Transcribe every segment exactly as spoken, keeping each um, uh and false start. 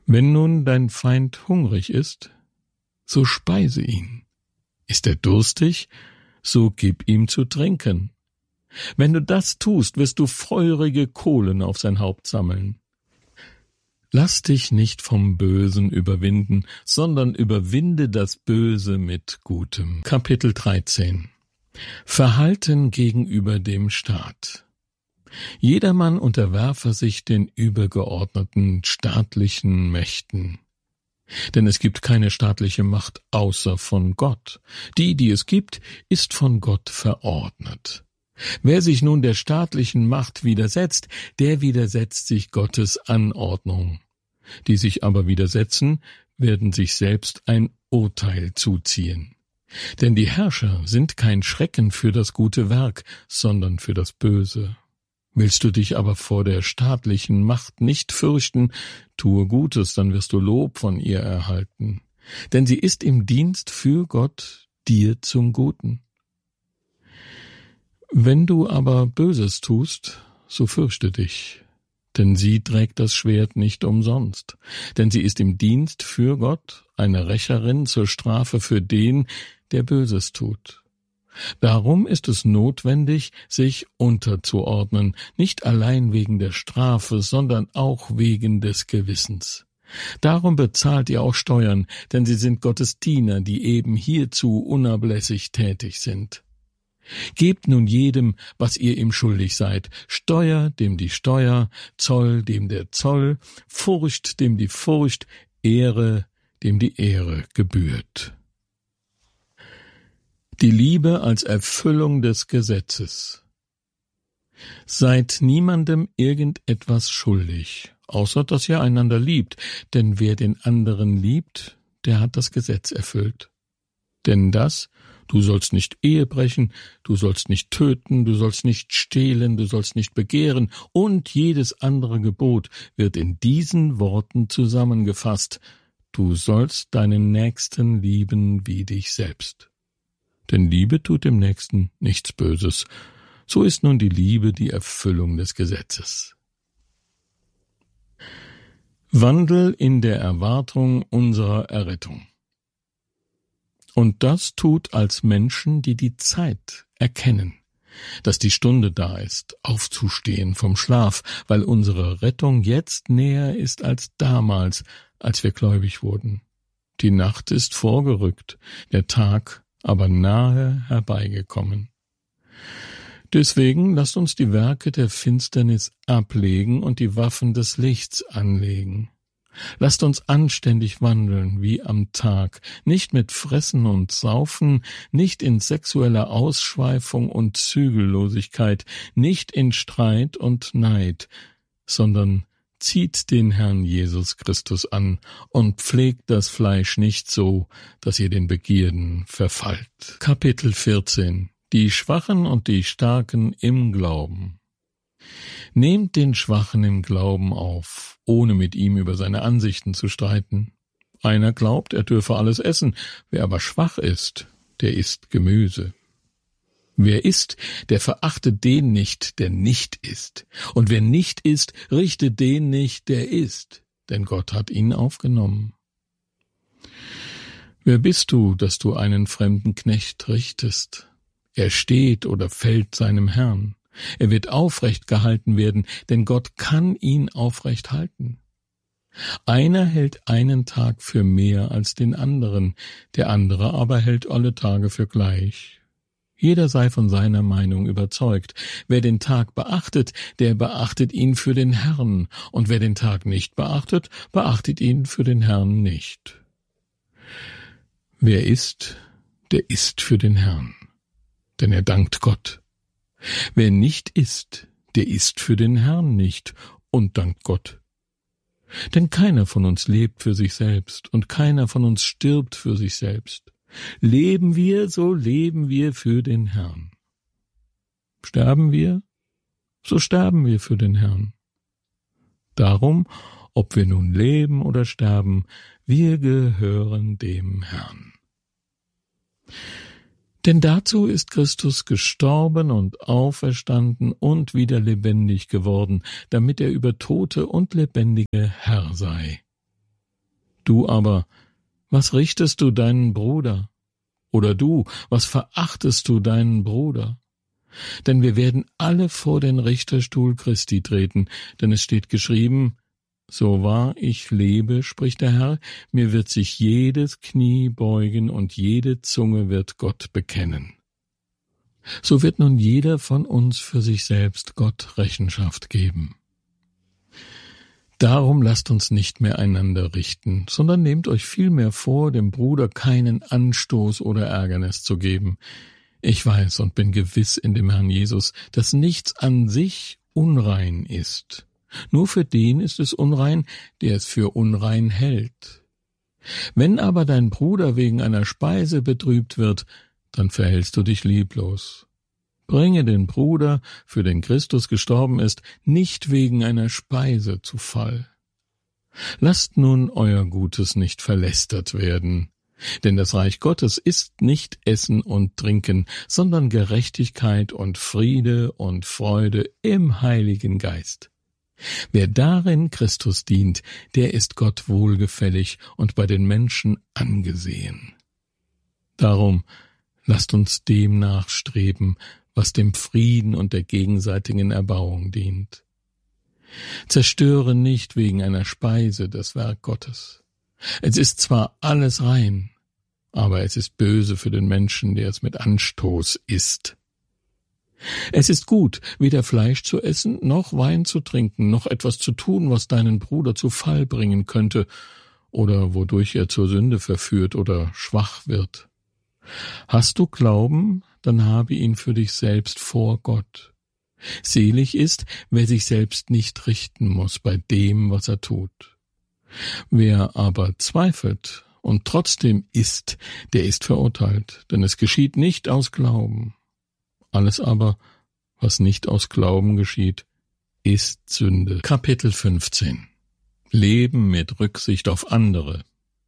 Wenn nun dein Feind hungrig ist, so speise ihn. Ist er durstig, so gib ihm zu trinken. Wenn du das tust, wirst du feurige Kohlen auf sein Haupt sammeln. Lass dich nicht vom Bösen überwinden, sondern überwinde das Böse mit Gutem. Kapitel dreizehn. Verhalten gegenüber dem Staat. Jedermann unterwerfe sich den übergeordneten staatlichen Mächten. Denn es gibt keine staatliche Macht außer von Gott. Die, die es gibt, ist von Gott verordnet. Wer sich nun der staatlichen Macht widersetzt, der widersetzt sich Gottes Anordnung. Die sich aber widersetzen, werden sich selbst ein Urteil zuziehen. Denn die Herrscher sind kein Schrecken für das gute Werk, sondern für das Böse. Willst du dich aber vor der staatlichen Macht nicht fürchten, tue Gutes, dann wirst du Lob von ihr erhalten. Denn sie ist im Dienst für Gott dir zum Guten. Wenn du aber Böses tust, so fürchte dich, denn sie trägt das Schwert nicht umsonst. Denn sie ist im Dienst für Gott, eine Rächerin zur Strafe für den, der Böses tut. Darum ist es notwendig, sich unterzuordnen, nicht allein wegen der Strafe, sondern auch wegen des Gewissens. Darum bezahlt ihr auch Steuern, denn sie sind Gottes Diener, die eben hierzu unablässig tätig sind. Gebt nun jedem, was ihr ihm schuldig seid, Steuer, dem die Steuer, Zoll, dem der Zoll, Furcht, dem die Furcht, Ehre, dem die Ehre gebührt. Die Liebe als Erfüllung des Gesetzes. Seid niemandem irgendetwas schuldig, außer dass ihr einander liebt, denn wer den anderen liebt, der hat das Gesetz erfüllt. Denn das, du sollst nicht Ehe brechen, du sollst nicht töten, du sollst nicht stehlen, du sollst nicht begehren und jedes andere Gebot wird in diesen Worten zusammengefasst: Du sollst deinen Nächsten lieben wie dich selbst. Denn Liebe tut dem Nächsten nichts Böses. So ist nun die Liebe die Erfüllung des Gesetzes. Wandel in der Erwartung unserer Errettung. Und das tut als Menschen, die die Zeit erkennen, dass die Stunde da ist, aufzustehen vom Schlaf, weil unsere Rettung jetzt näher ist als damals, als wir gläubig wurden. Die Nacht ist vorgerückt, der Tag aber nahe herbeigekommen. Deswegen lasst uns die Werke der Finsternis ablegen und die Waffen des Lichts anlegen. Lasst uns anständig wandeln wie am Tag, nicht mit Fressen und Saufen, nicht in sexueller Ausschweifung und Zügellosigkeit, nicht in Streit und Neid, sondern zieht den Herrn Jesus Christus an und pflegt das Fleisch nicht so, dass ihr den Begierden verfallt. Kapitel vierzehn. Die Schwachen und die Starken im Glauben. Nehmt den Schwachen im Glauben auf, ohne mit ihm über seine Ansichten zu streiten. Einer glaubt, er dürfe alles essen, wer aber schwach ist, der isst Gemüse. Wer isst, der verachtet den nicht, der nicht isst. Und wer nicht isst, richtet den nicht, der isst, denn Gott hat ihn aufgenommen. Wer bist du, dass du einen fremden Knecht richtest? Er steht oder fällt seinem Herrn. Er wird aufrecht gehalten werden, denn Gott kann ihn aufrecht halten. Einer hält einen Tag für mehr als den anderen, der andere aber hält alle Tage für gleich. Jeder sei von seiner Meinung überzeugt. Wer den Tag beachtet, der beachtet ihn für den Herrn, und wer den Tag nicht beachtet, beachtet ihn für den Herrn nicht. Wer isst, der isst für den Herrn, denn er dankt Gott. Wer nicht isst, der isst für den Herrn nicht und dankt Gott. Denn keiner von uns lebt für sich selbst, und keiner von uns stirbt für sich selbst. Leben wir, so leben wir für den Herrn. Sterben wir, so sterben wir für den Herrn. Darum, ob wir nun leben oder sterben, wir gehören dem Herrn. Denn dazu ist Christus gestorben und auferstanden und wieder lebendig geworden, damit er über Tote und Lebendige Herr sei. Du aber, was richtest du deinen Bruder? Oder du, was verachtest du deinen Bruder? Denn wir werden alle vor den Richterstuhl Christi treten, denn es steht geschrieben, so wahr ich lebe, spricht der Herr, mir wird sich jedes Knie beugen und jede Zunge wird Gott bekennen. So wird nun jeder von uns für sich selbst Gott Rechenschaft geben. Darum lasst uns nicht mehr einander richten, sondern nehmt euch vielmehr vor, dem Bruder keinen Anstoß oder Ärgernis zu geben. Ich weiß und bin gewiss in dem Herrn Jesus, dass nichts an sich unrein ist. Nur für den ist es unrein, der es für unrein hält. Wenn aber dein Bruder wegen einer Speise betrübt wird, dann verhältst du dich lieblos. Bringe den Bruder, für den Christus gestorben ist, nicht wegen einer Speise zu Fall. Lasst nun euer Gutes nicht verlästert werden, denn das Reich Gottes ist nicht Essen und Trinken, sondern Gerechtigkeit und Friede und Freude im Heiligen Geist. Wer darin Christus dient, der ist Gott wohlgefällig und bei den Menschen angesehen. Darum lasst uns dem nachstreben, was dem Frieden und der gegenseitigen Erbauung dient. Zerstöre nicht wegen einer Speise das Werk Gottes. Es ist zwar alles rein, aber es ist böse für den Menschen, der es mit Anstoß isst. Es ist gut, weder Fleisch zu essen, noch Wein zu trinken, noch etwas zu tun, was deinen Bruder zu Fall bringen könnte oder wodurch er zur Sünde verführt oder schwach wird. Hast du Glauben, dann habe ihn für dich selbst vor Gott. Selig ist, wer sich selbst nicht richten muss bei dem, was er tut. Wer aber zweifelt und trotzdem isst, der ist verurteilt, denn es geschieht nicht aus Glauben. Alles aber, was nicht aus Glauben geschieht, ist Sünde. Kapitel fünfzehn. Leben mit Rücksicht auf andere.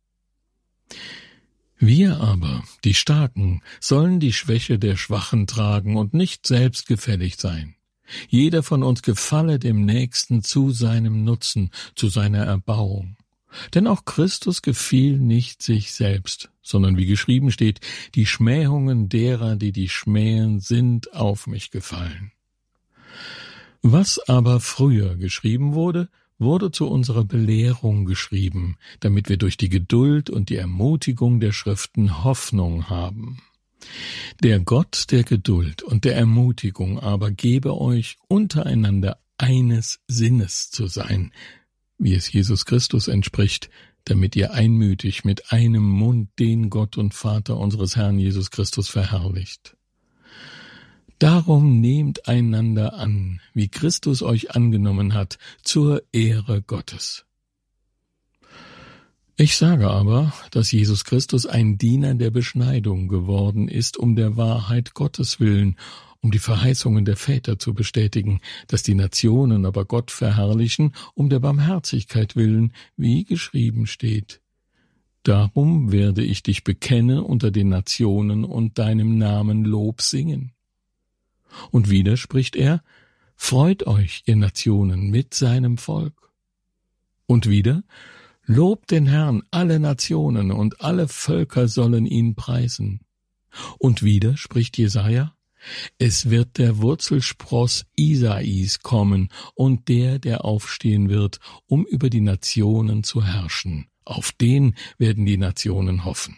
Wir aber, die Starken, sollen die Schwäche der Schwachen tragen und nicht selbstgefällig sein. Jeder von uns gefalle dem Nächsten zu seinem Nutzen, zu seiner Erbauung. Denn auch Christus gefiel nicht sich selbst, sondern wie geschrieben steht, die Schmähungen derer, die dich schmähen, sind auf mich gefallen. Was aber früher geschrieben wurde, wurde zu unserer Belehrung geschrieben, damit wir durch die Geduld und die Ermutigung der Schriften Hoffnung haben. Der Gott der Geduld und der Ermutigung aber gebe euch untereinander eines Sinnes zu sein, wie es Jesus Christus entspricht, damit ihr einmütig mit einem Mund den Gott und Vater unseres Herrn Jesus Christus verherrlicht. Darum nehmt einander an, wie Christus euch angenommen hat, zur Ehre Gottes. Ich sage aber, dass Jesus Christus ein Diener der Beschneidung geworden ist, um der Wahrheit Gottes willen, um die Verheißungen der Väter zu bestätigen, dass die Nationen aber Gott verherrlichen, um der Barmherzigkeit willen, wie geschrieben steht. Darum werde ich dich bekennen unter den Nationen und deinem Namen Lob singen. Und wieder spricht er, freut euch, ihr Nationen, mit seinem Volk. Und wieder, lobt den Herrn, alle Nationen und alle Völker sollen ihn preisen. Und wieder spricht Jesaja, es wird der Wurzelspross Isais kommen und der, der aufstehen wird, um über die Nationen zu herrschen. Auf den werden die Nationen hoffen.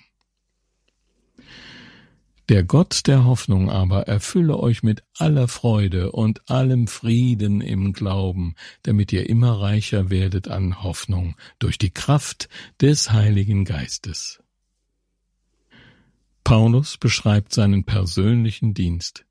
Der Gott der Hoffnung aber erfülle euch mit aller Freude und allem Frieden im Glauben, damit ihr immer reicher werdet an Hoffnung durch die Kraft des Heiligen Geistes. Paulus beschreibt seinen persönlichen Dienst.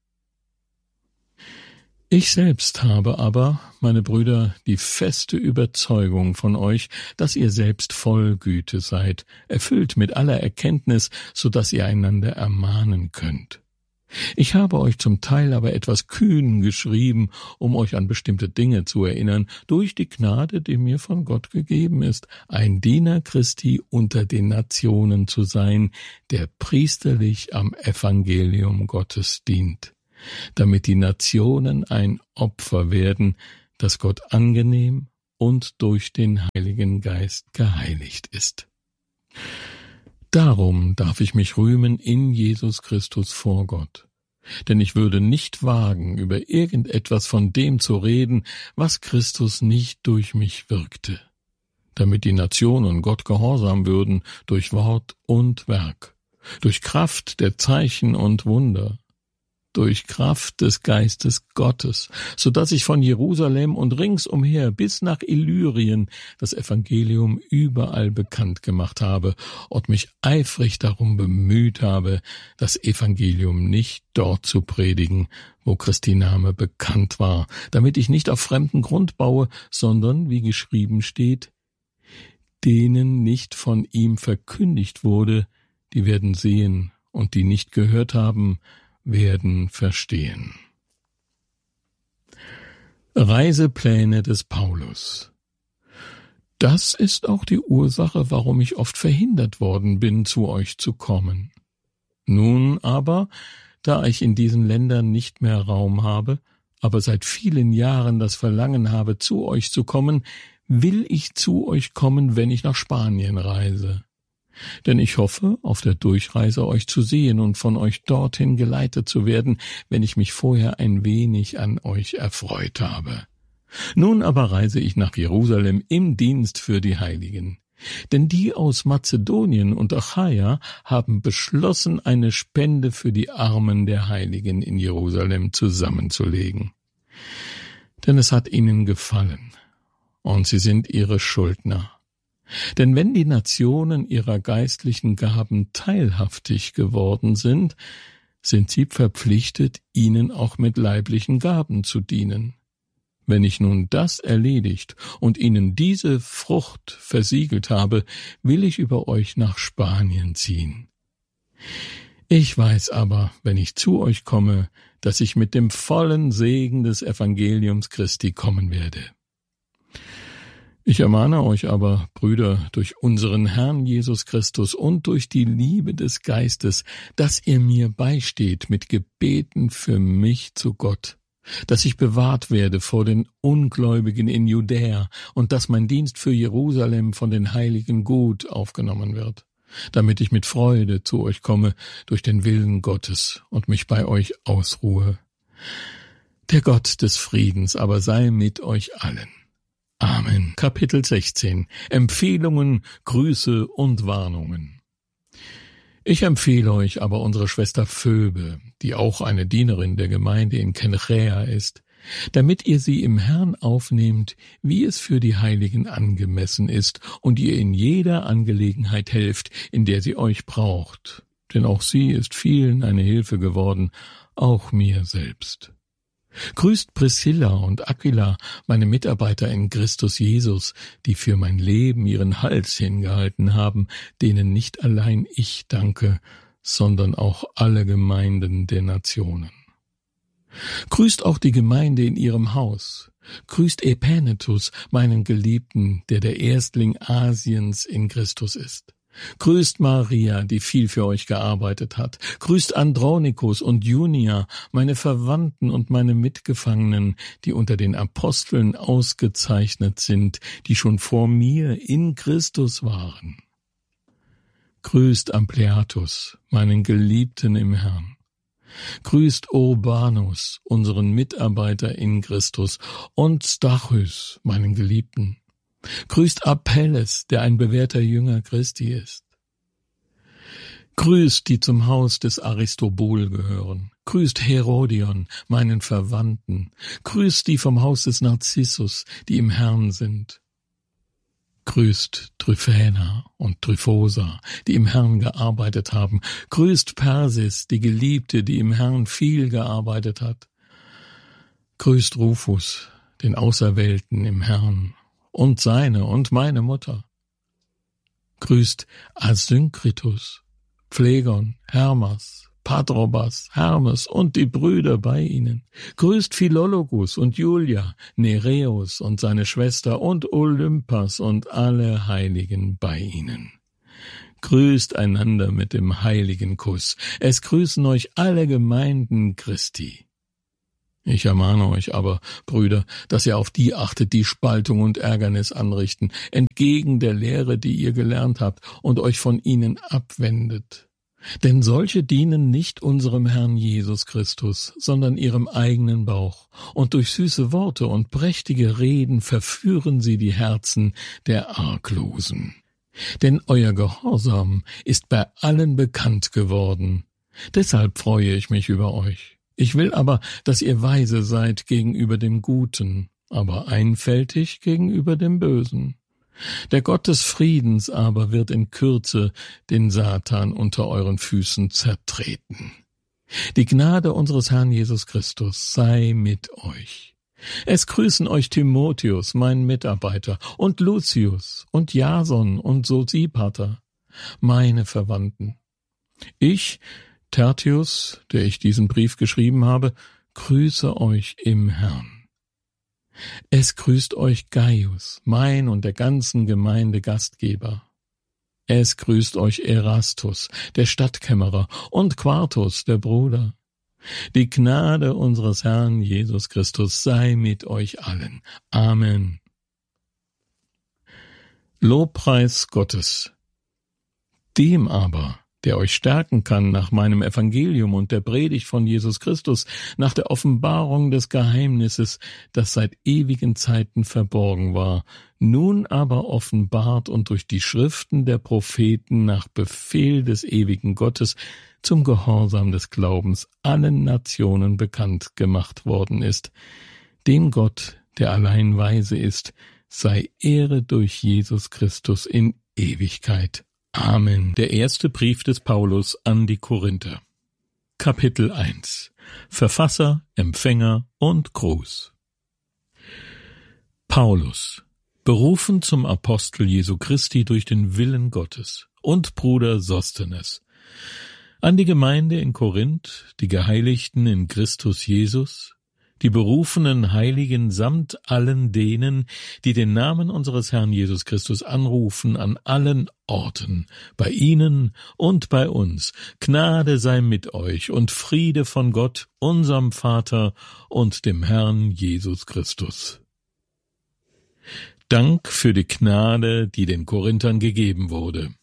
Ich selbst habe aber, meine Brüder, die feste Überzeugung von euch, dass ihr selbst voll Güte seid, erfüllt mit aller Erkenntnis, so dass ihr einander ermahnen könnt. Ich habe euch zum Teil aber etwas kühn geschrieben, um euch an bestimmte Dinge zu erinnern, durch die Gnade, die mir von Gott gegeben ist, ein Diener Christi unter den Nationen zu sein, der priesterlich am Evangelium Gottes dient, damit die Nationen ein Opfer werden, das Gott angenehm und durch den Heiligen Geist geheiligt ist. Darum darf ich mich rühmen in Jesus Christus vor Gott. Denn ich würde nicht wagen, über irgendetwas von dem zu reden, was Christus nicht durch mich wirkte, damit die Nationen Gott gehorsam würden durch Wort und Werk, durch Kraft der Zeichen und Wunder, durch Kraft des Geistes Gottes, so dass ich von Jerusalem und ringsumher bis nach Illyrien das Evangelium überall bekannt gemacht habe und mich eifrig darum bemüht habe, das Evangelium nicht dort zu predigen, wo Christi Name bekannt war, damit ich nicht auf fremden Grund baue, sondern, wie geschrieben steht, denen nicht von ihm verkündigt wurde, die werden sehen, und die nicht gehört haben, werden verstehen. Reisepläne des Paulus. Das ist auch die Ursache, warum ich oft verhindert worden bin, zu euch zu kommen. Nun aber, da ich in diesen Ländern nicht mehr Raum habe, aber seit vielen Jahren das Verlangen habe, zu euch zu kommen, will ich zu euch kommen, wenn ich nach Spanien reise. Denn ich hoffe, auf der Durchreise euch zu sehen und von euch dorthin geleitet zu werden, wenn ich mich vorher ein wenig an euch erfreut habe. Nun aber reise ich nach Jerusalem im Dienst für die Heiligen. Denn die aus Mazedonien und Achaia haben beschlossen, eine Spende für die Armen der Heiligen in Jerusalem zusammenzulegen. Denn es hat ihnen gefallen, und sie sind ihre Schuldner. Denn wenn die Nationen ihrer geistlichen Gaben teilhaftig geworden sind, sind sie verpflichtet, ihnen auch mit leiblichen Gaben zu dienen. Wenn ich nun das erledigt und ihnen diese Frucht versiegelt habe, will ich über euch nach Spanien ziehen. Ich weiß aber, wenn ich zu euch komme, dass ich mit dem vollen Segen des Evangeliums Christi kommen werde. Ich ermahne euch aber, Brüder, durch unseren Herrn Jesus Christus und durch die Liebe des Geistes, dass ihr mir beisteht mit Gebeten für mich zu Gott, dass ich bewahrt werde vor den Ungläubigen in Judäa und dass mein Dienst für Jerusalem von den Heiligen gut aufgenommen wird, damit ich mit Freude zu euch komme durch den Willen Gottes und mich bei euch ausruhe. Der Gott des Friedens aber sei mit euch allen. Amen. Kapitel sechzehn. Empfehlungen, Grüße und Warnungen. Ich empfehle euch aber unsere Schwester Phoebe, die auch eine Dienerin der Gemeinde in Kenchräa ist, damit ihr sie im Herrn aufnehmt, wie es für die Heiligen angemessen ist, und ihr in jeder Angelegenheit helft, in der sie euch braucht. Denn auch sie ist vielen eine Hilfe geworden, auch mir selbst. Grüßt Priscilla und Aquila, meine Mitarbeiter in Christus Jesus, die für mein Leben ihren Hals hingehalten haben, denen nicht allein ich danke, sondern auch alle Gemeinden der Nationen. Grüßt auch die Gemeinde in ihrem Haus. Grüßt Epanetus, meinen Geliebten, der der Erstling Asiens in Christus ist. Grüßt Maria, die viel für euch gearbeitet hat. Grüßt Andronikus und Junia, meine Verwandten und meine Mitgefangenen, die unter den Aposteln ausgezeichnet sind, die schon vor mir in Christus waren. Grüßt Ampliatus, meinen Geliebten im Herrn. Grüßt Urbanus, unseren Mitarbeiter in Christus, und Stachys, meinen Geliebten. Grüßt Apelles, der ein bewährter Jünger Christi ist. Grüßt, die zum Haus des Aristobul gehören. Grüßt Herodion, meinen Verwandten. Grüßt die vom Haus des Narzissus, die im Herrn sind. Grüßt Tryphäna und Tryphosa, die im Herrn gearbeitet haben. Grüßt Persis, die Geliebte, die im Herrn viel gearbeitet hat. Grüßt Rufus, den Auserwählten im Herrn, und seine und meine Mutter. Grüßt Asynkritus, Phlegon, Hermas, Patrobas, Hermes und die Brüder bei ihnen. Grüßt Philologus und Julia, Nereus und seine Schwester und Olympas und alle Heiligen bei ihnen. Grüßt einander mit dem heiligen Kuss. Es grüßen euch alle Gemeinden Christi. Ich ermahne euch aber, Brüder, dass ihr auf die achtet, die Spaltung und Ärgernis anrichten, entgegen der Lehre, die ihr gelernt habt, und euch von ihnen abwendet. Denn solche dienen nicht unserem Herrn Jesus Christus, sondern ihrem eigenen Bauch, und durch süße Worte und prächtige Reden verführen sie die Herzen der Arglosen. Denn euer Gehorsam ist bei allen bekannt geworden. Deshalb freue ich mich über euch. Ich will aber, dass ihr weise seid gegenüber dem Guten, aber einfältig gegenüber dem Bösen. Der Gott des Friedens aber wird in Kürze den Satan unter euren Füßen zertreten. Die Gnade unseres Herrn Jesus Christus sei mit euch. Es grüßen euch Timotheus, mein Mitarbeiter, und Lucius und Jason und Sosipater, meine Verwandten. Ich, Tertius, der ich diesen Brief geschrieben habe, grüße euch im Herrn. Es grüßt euch Gaius, mein und der ganzen Gemeinde Gastgeber. Es grüßt euch Erastus, der Stadtkämmerer, und Quartus, der Bruder. Die Gnade unseres Herrn Jesus Christus sei mit euch allen. Amen. Lobpreis Gottes. Dem aber, der euch stärken kann nach meinem Evangelium und der Predigt von Jesus Christus, nach der Offenbarung des Geheimnisses, das seit ewigen Zeiten verborgen war, nun aber offenbart und durch die Schriften der Propheten nach Befehl des ewigen Gottes zum Gehorsam des Glaubens allen Nationen bekannt gemacht worden ist. Dem Gott, der allein weise ist, sei Ehre durch Jesus Christus in Ewigkeit. Amen. Der erste Brief des Paulus an die Korinther. Kapitel eins. Verfasser, Empfänger und Gruß. Paulus, berufen zum Apostel Jesu Christi durch den Willen Gottes, und Bruder Sostenes, an die Gemeinde in Korinth, die Geheiligten in Christus Jesus, die berufenen Heiligen samt allen denen, die den Namen unseres Herrn Jesus Christus anrufen, an allen Orten, bei ihnen und bei uns. Gnade sei mit euch und Friede von Gott, unserem Vater und dem Herrn Jesus Christus. Dank für die Gnade, die den Korinthern gegeben wurde.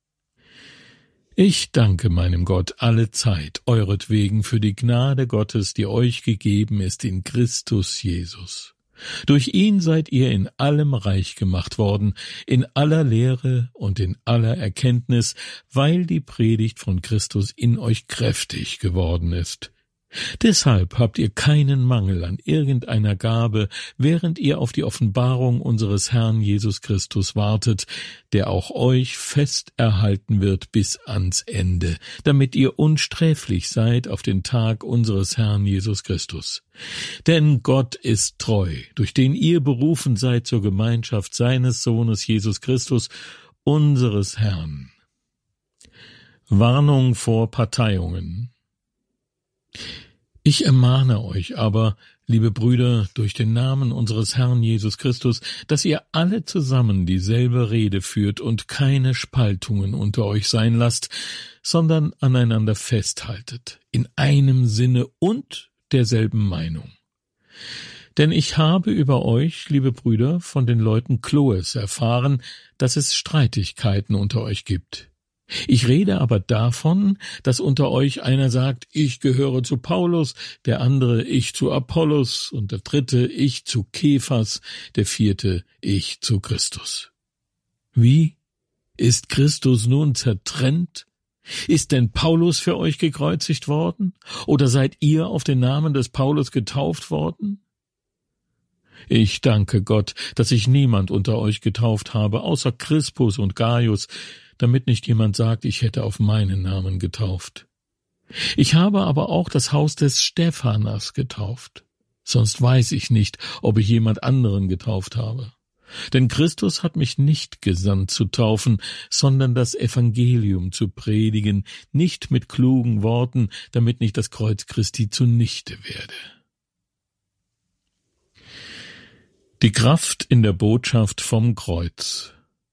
Ich danke meinem Gott alle Zeit, euretwegen für die Gnade Gottes, die euch gegeben ist in Christus Jesus. Durch ihn seid ihr in allem reich gemacht worden, in aller Lehre und in aller Erkenntnis, weil die Predigt von Christus in euch kräftig geworden ist. Deshalb habt ihr keinen Mangel an irgendeiner Gabe, während ihr auf die Offenbarung unseres Herrn Jesus Christus wartet, der auch euch fest erhalten wird bis ans Ende, damit ihr unsträflich seid auf den Tag unseres Herrn Jesus Christus. Denn Gott ist treu, durch den ihr berufen seid zur Gemeinschaft seines Sohnes Jesus Christus, unseres Herrn. Warnung vor Parteiungen. Ich ermahne euch aber, liebe Brüder, durch den Namen unseres Herrn Jesus Christus, dass ihr alle zusammen dieselbe Rede führt und keine Spaltungen unter euch sein lasst, sondern aneinander festhaltet, in einem Sinne und derselben Meinung. Denn ich habe über euch, liebe Brüder, von den Leuten Chloes erfahren, dass es Streitigkeiten unter euch gibt. Ich rede aber davon, dass unter euch einer sagt, ich gehöre zu Paulus, der andere, ich zu Apollos, und der dritte, ich zu Kephas, der vierte, ich zu Christus. Wie? Ist Christus nun zertrennt? Ist denn Paulus für euch gekreuzigt worden? Oder seid ihr auf den Namen des Paulus getauft worden? Ich danke Gott, dass ich niemand unter euch getauft habe, außer Crispus und Gaius, damit nicht jemand sagt, ich hätte auf meinen Namen getauft. Ich habe aber auch das Haus des Stephanas getauft. Sonst weiß ich nicht, ob ich jemand anderen getauft habe. Denn Christus hat mich nicht gesandt zu taufen, sondern das Evangelium zu predigen, nicht mit klugen Worten, damit nicht das Kreuz Christi zunichte werde. Die Kraft in der Botschaft vom Kreuz.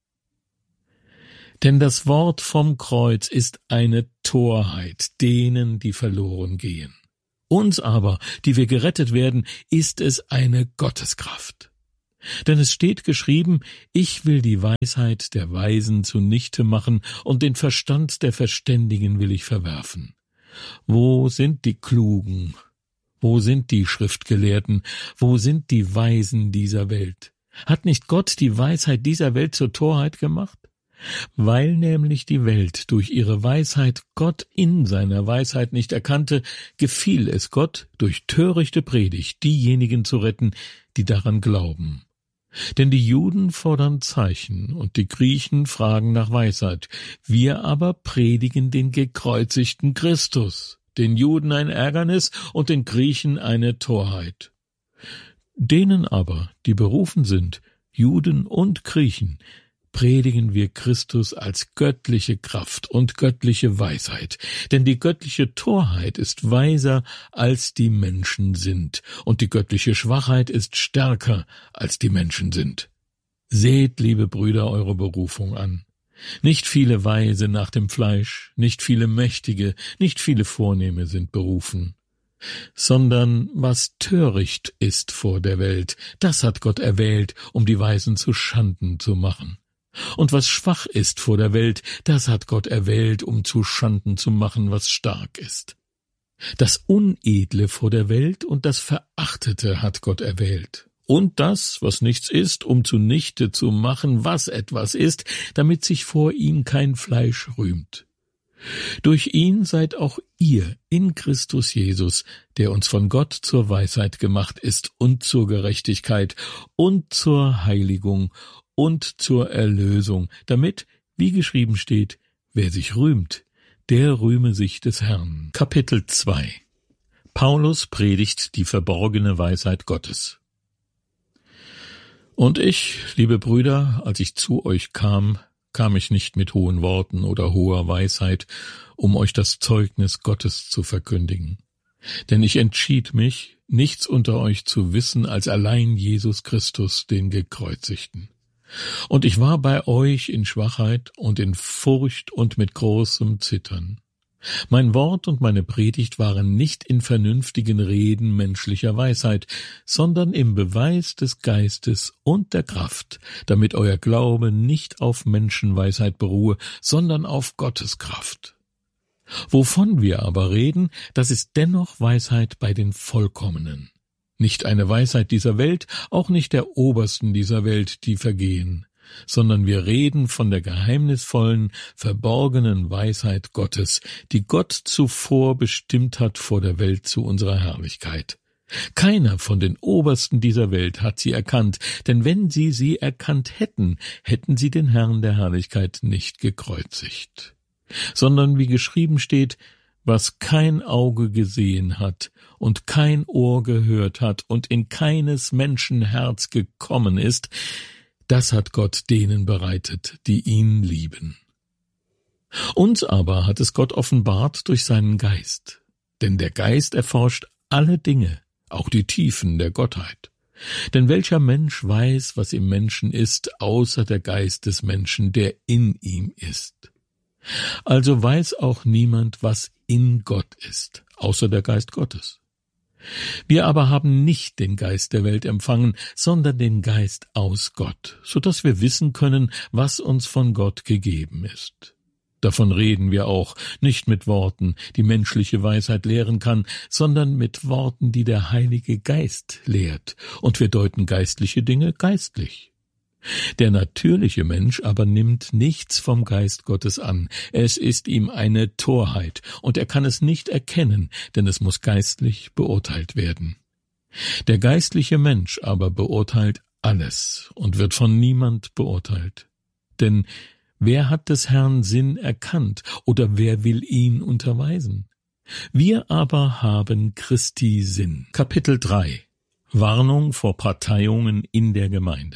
Denn das Wort vom Kreuz ist eine Torheit denen, die verloren gehen. Uns aber, die wir gerettet werden, ist es eine Gotteskraft. Denn es steht geschrieben, ich will die Weisheit der Weisen zunichte machen und den Verstand der Verständigen will ich verwerfen. Wo sind die Klugen? Wo sind die Schriftgelehrten? Wo sind die Weisen dieser Welt? Hat nicht Gott die Weisheit dieser Welt zur Torheit gemacht? Weil nämlich die Welt durch ihre Weisheit Gott in seiner Weisheit nicht erkannte, gefiel es Gott, durch törichte Predigt diejenigen zu retten, die daran glauben. Denn die Juden fordern Zeichen und die Griechen fragen nach Weisheit. Wir aber predigen den gekreuzigten Christus, den Juden ein Ärgernis und den Griechen eine Torheit. Denen aber, die berufen sind, Juden und Griechen, predigen wir Christus als göttliche Kraft und göttliche Weisheit, denn die göttliche Torheit ist weiser, als die Menschen sind, und die göttliche Schwachheit ist stärker, als die Menschen sind. Seht, liebe Brüder, eure Berufung an. Nicht viele Weise nach dem Fleisch, nicht viele Mächtige, nicht viele Vornehme sind berufen, sondern was töricht ist vor der Welt, das hat Gott erwählt, um die Weisen zu Schanden zu machen. Und was schwach ist vor der Welt, das hat Gott erwählt, um zu Schanden zu machen, was stark ist. Das Unedle vor der Welt und das Verachtete hat Gott erwählt. Und das, was nichts ist, um zunichte zu machen, was etwas ist, damit sich vor ihm kein Fleisch rühmt. Durch ihn seid auch ihr in Christus Jesus, der uns von Gott zur Weisheit gemacht ist und zur Gerechtigkeit und zur Heiligung und zur Erlösung, damit, wie geschrieben steht, wer sich rühmt, der rühme sich des Herrn. Kapitel zwei. Paulus predigt die verborgene Weisheit Gottes. Und ich, liebe Brüder, als ich zu euch kam, kam ich nicht mit hohen Worten oder hoher Weisheit, um euch das Zeugnis Gottes zu verkündigen. Denn ich entschied mich, nichts unter euch zu wissen als allein Jesus Christus, den Gekreuzigten. Und ich war bei euch in Schwachheit und in Furcht und mit großem Zittern. Mein Wort und meine Predigt waren nicht in vernünftigen Reden menschlicher Weisheit, sondern im Beweis des Geistes und der Kraft, damit euer Glaube nicht auf Menschenweisheit beruhe, sondern auf Gottes Kraft. Wovon wir aber reden, das ist dennoch Weisheit bei den Vollkommenen. Nicht eine Weisheit dieser Welt, auch nicht der Obersten dieser Welt, die vergehen, sondern wir reden von der geheimnisvollen, verborgenen Weisheit Gottes, die Gott zuvor bestimmt hat vor der Welt zu unserer Herrlichkeit. Keiner von den Obersten dieser Welt hat sie erkannt, denn wenn sie sie erkannt hätten, hätten sie den Herrn der Herrlichkeit nicht gekreuzigt. Sondern wie geschrieben steht, was kein Auge gesehen hat und kein Ohr gehört hat und in keines Menschen Herz gekommen ist, das hat Gott denen bereitet, die ihn lieben. Uns aber hat es Gott offenbart durch seinen Geist, denn der Geist erforscht alle Dinge, auch die Tiefen der Gottheit. Denn welcher Mensch weiß, was im Menschen ist, außer der Geist des Menschen, der in ihm ist? Also weiß auch niemand, was in Gott ist, außer der Geist Gottes. Wir aber haben nicht den Geist der Welt empfangen, sondern den Geist aus Gott, so dass wir wissen können, was uns von Gott gegeben ist. Davon reden wir auch, nicht mit Worten, die menschliche Weisheit lehren kann, sondern mit Worten, die der Heilige Geist lehrt, und wir deuten geistliche Dinge geistlich. Der natürliche Mensch aber nimmt nichts vom Geist Gottes an. Es ist ihm eine Torheit, und er kann es nicht erkennen, denn es muss geistlich beurteilt werden. Der geistliche Mensch aber beurteilt alles und wird von niemand beurteilt. Denn wer hat des Herrn Sinn erkannt, oder wer will ihn unterweisen? Wir aber haben Christi Sinn. Kapitel drei. Warnung vor Parteiungen in der Gemeinde.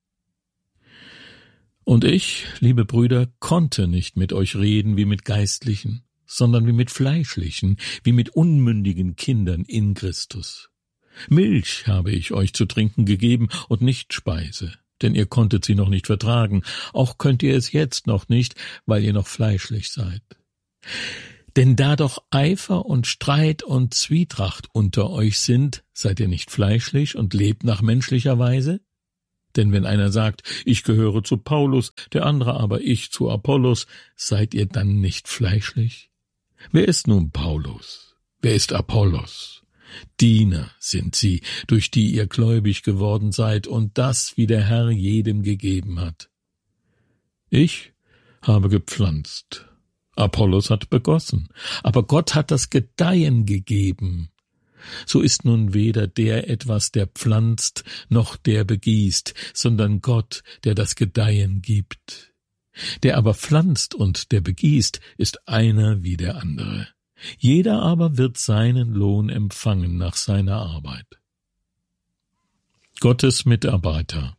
Und ich, liebe Brüder, konnte nicht mit euch reden wie mit Geistlichen, sondern wie mit Fleischlichen, wie mit unmündigen Kindern in Christus. Milch habe ich euch zu trinken gegeben und nicht Speise, denn ihr konntet sie noch nicht vertragen, auch könnt ihr es jetzt noch nicht, weil ihr noch fleischlich seid. Denn da doch Eifer und Streit und Zwietracht unter euch sind, seid ihr nicht fleischlich und lebt nach menschlicher Weise? Denn wenn einer sagt, ich gehöre zu Paulus, der andere aber ich zu Apollos, seid ihr dann nicht fleischlich? Wer ist nun Paulus? Wer ist Apollos? Diener sind sie, durch die ihr gläubig geworden seid, und das, wie der Herr jedem gegeben hat. Ich habe gepflanzt, Apollos hat begossen, aber Gott hat das Gedeihen gegeben. So ist nun weder der etwas, der pflanzt, noch der begießt, sondern Gott, der das Gedeihen gibt. Der aber pflanzt und der begießt, ist einer wie der andere. Jeder aber wird seinen Lohn empfangen nach seiner Arbeit. Gottes Mitarbeiter.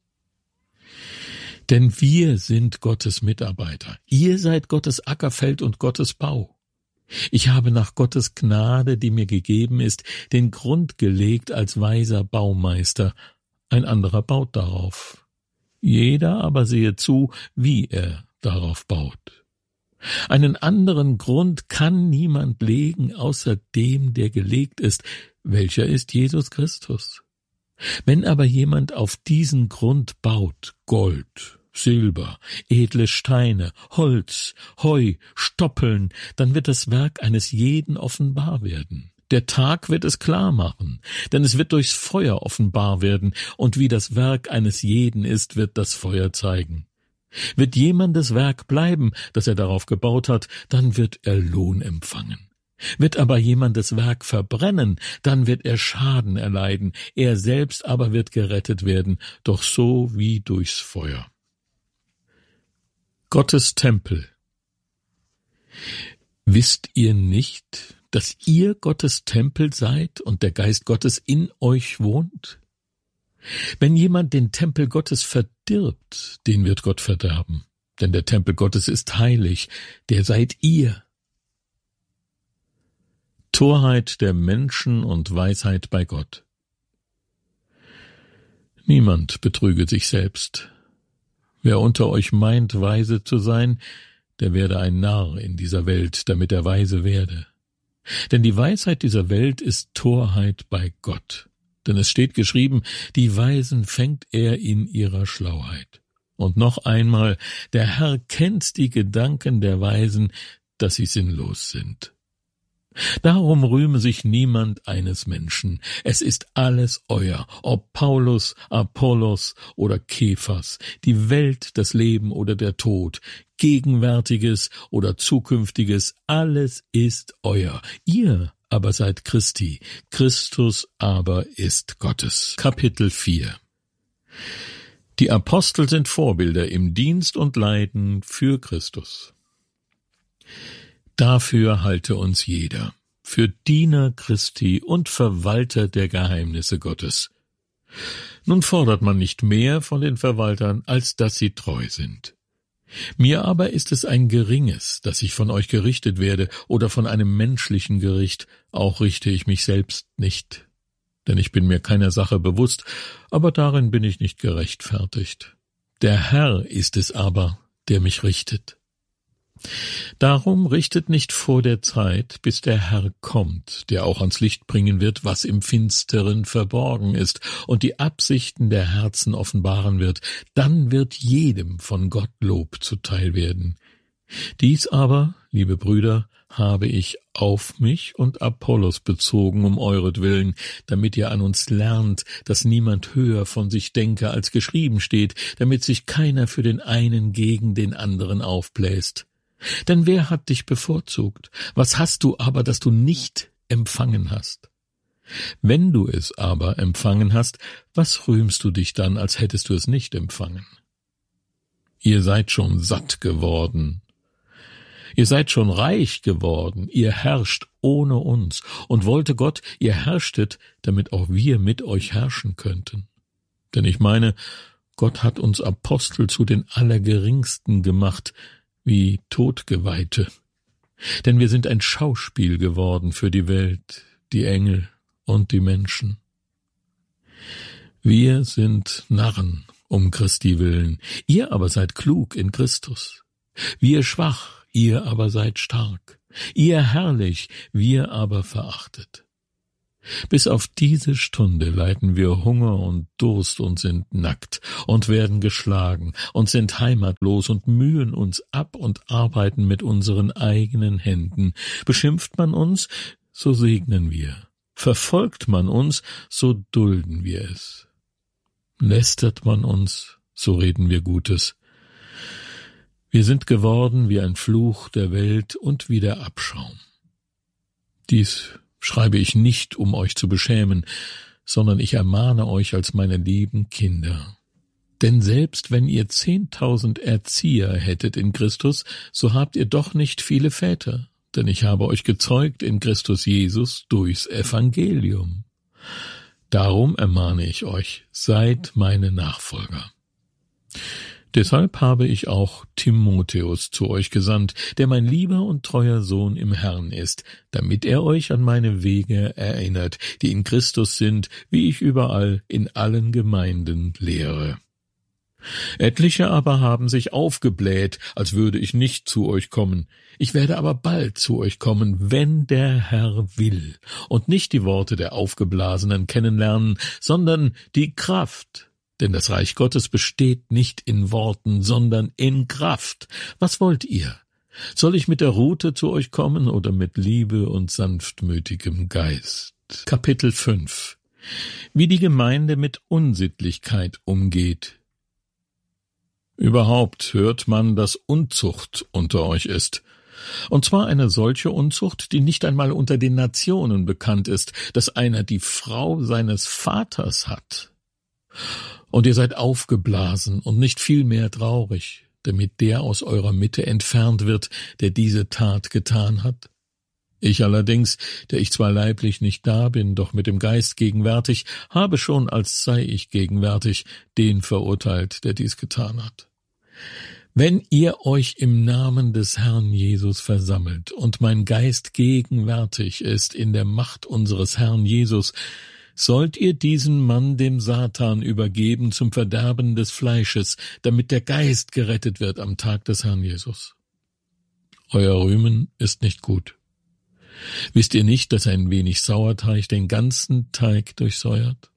Denn wir sind Gottes Mitarbeiter. Ihr seid Gottes Ackerfeld und Gottes Bau. Ich habe nach Gottes Gnade, die mir gegeben ist, den Grund gelegt als weiser Baumeister. Ein anderer baut darauf. Jeder aber sehe zu, wie er darauf baut. Einen anderen Grund kann niemand legen, außer dem, der gelegt ist, welcher ist Jesus Christus. Wenn aber jemand auf diesen Grund baut, Gold, Silber, edle Steine, Holz, Heu, Stoppeln, dann wird das Werk eines jeden offenbar werden. Der Tag wird es klar machen, denn es wird durchs Feuer offenbar werden, und wie das Werk eines jeden ist, wird das Feuer zeigen. Wird jemandes Werk bleiben, das er darauf gebaut hat, dann wird er Lohn empfangen. Wird aber jemandes Werk verbrennen, dann wird er Schaden erleiden, er selbst aber wird gerettet werden, doch so wie durchs Feuer. Gottes Tempel. Wisst ihr nicht, dass ihr Gottes Tempel seid und der Geist Gottes in euch wohnt? Wenn jemand den Tempel Gottes verdirbt, den wird Gott verderben, denn der Tempel Gottes ist heilig, der seid ihr. Torheit der Menschen und Weisheit bei Gott. Niemand betrüge sich selbst. Wer unter euch meint, weise zu sein, der werde ein Narr in dieser Welt, damit er weise werde. Denn die Weisheit dieser Welt ist Torheit bei Gott. Denn es steht geschrieben, die Weisen fängt er in ihrer Schlauheit. Und noch einmal, der Herr kennt die Gedanken der Weisen, dass sie sinnlos sind. Darum rühme sich niemand eines Menschen. Es ist alles euer, ob Paulus, Apollos oder Kephas, die Welt, das Leben oder der Tod, Gegenwärtiges oder Zukünftiges, alles ist euer. Ihr aber seid Christi, Christus aber ist Gottes. Kapitel vier. Die Apostel sind Vorbilder im Dienst und Leiden für Christus. Dafür halte uns jeder, für Diener Christi und Verwalter der Geheimnisse Gottes. Nun fordert man nicht mehr von den Verwaltern, als dass sie treu sind. Mir aber ist es ein geringes, dass ich von euch gerichtet werde oder von einem menschlichen Gericht, auch richte ich mich selbst nicht. Denn ich bin mir keiner Sache bewusst, aber darin bin ich nicht gerechtfertigt. Der Herr ist es aber, der mich richtet. Darum richtet nicht vor der Zeit, bis der Herr kommt, der auch ans Licht bringen wird, was im Finsteren verborgen ist, und die Absichten der Herzen offenbaren wird. Dann wird jedem von Gott Lob zuteil werden. Dies aber, liebe Brüder, habe ich auf mich und Apollos bezogen um euretwillen, damit ihr an uns lernt, dass niemand höher von sich denke, als geschrieben steht, damit sich keiner für den einen gegen den anderen aufbläst. Denn wer hat dich bevorzugt? Was hast du aber, das du nicht empfangen hast? Wenn du es aber empfangen hast, was rühmst du dich dann, als hättest du es nicht empfangen? Ihr seid schon satt geworden. Ihr seid schon reich geworden. Ihr herrscht ohne uns. Und wollte Gott, ihr herrschtet, damit auch wir mit euch herrschen könnten. Denn ich meine, Gott hat uns Apostel zu den Allergeringsten gemacht, wie Todgeweihte. Denn wir sind ein Schauspiel geworden für die Welt, die Engel und die Menschen. Wir sind Narren um Christi willen, ihr aber seid klug in Christus. Wir schwach, ihr aber seid stark. Ihr herrlich, wir aber verachtet. Bis auf diese Stunde leiden wir Hunger und Durst und sind nackt und werden geschlagen und sind heimatlos und mühen uns ab und arbeiten mit unseren eigenen Händen. Beschimpft man uns, so segnen wir. Verfolgt man uns, so dulden wir es. Lästert man uns, so reden wir Gutes. Wir sind geworden wie ein Fluch der Welt und wie der Abschaum. Dies schreibe ich nicht, um euch zu beschämen, sondern ich ermahne euch als meine lieben Kinder. Denn selbst wenn ihr zehntausend Erzieher hättet in Christus, so habt ihr doch nicht viele Väter, denn ich habe euch gezeugt in Christus Jesus durchs Evangelium. Darum ermahne ich euch, seid meine Nachfolger. Deshalb habe ich auch Timotheus zu euch gesandt, der mein lieber und treuer Sohn im Herrn ist, damit er euch an meine Wege erinnert, die in Christus sind, wie ich überall in allen Gemeinden lehre. Etliche aber haben sich aufgebläht, als würde ich nicht zu euch kommen. Ich werde aber bald zu euch kommen, wenn der Herr will, und nicht die Worte der Aufgeblasenen kennenlernen, sondern die Kraft. Denn das Reich Gottes besteht nicht in Worten, sondern in Kraft. Was wollt ihr? Soll ich mit der Rute zu euch kommen oder mit Liebe und sanftmütigem Geist? Kapitel fünf. Wie die Gemeinde mit Unsittlichkeit umgeht. Überhaupt hört man, dass Unzucht unter euch ist. Und zwar eine solche Unzucht, die nicht einmal unter den Nationen bekannt ist, dass einer die Frau seines Vaters hat. Und ihr seid aufgeblasen und nicht vielmehr traurig, damit der aus eurer Mitte entfernt wird, der diese Tat getan hat. Ich allerdings, der ich zwar leiblich nicht da bin, doch mit dem Geist gegenwärtig, habe schon, als sei ich gegenwärtig, den verurteilt, der dies getan hat. Wenn ihr euch im Namen des Herrn Jesus versammelt und mein Geist gegenwärtig ist in der Macht unseres Herrn Jesus, sollt ihr diesen Mann dem Satan übergeben zum Verderben des Fleisches, damit der Geist gerettet wird am Tag des Herrn Jesus. Euer Rühmen ist nicht gut. Wisst ihr nicht, dass ein wenig Sauerteig den ganzen Teig durchsäuert?